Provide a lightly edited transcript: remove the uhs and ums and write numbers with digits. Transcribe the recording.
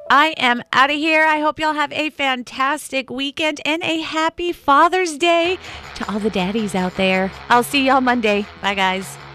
I am out of here. I hope y'all have a fantastic weekend and a happy Father's Day to all the daddies out there. I'll see y'all Monday. Bye, guys.